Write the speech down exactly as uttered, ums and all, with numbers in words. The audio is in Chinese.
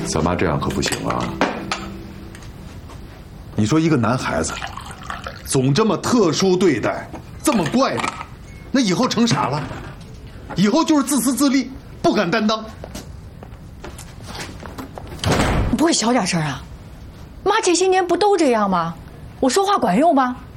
咱妈这样可不行啊！ 你说一个男孩子，总这么特殊对待，这么怪的，那以后成啥了？以后就是自私自利，不敢担当。 你不会小点声啊？妈这些年不都这样吗？我说话管用吗？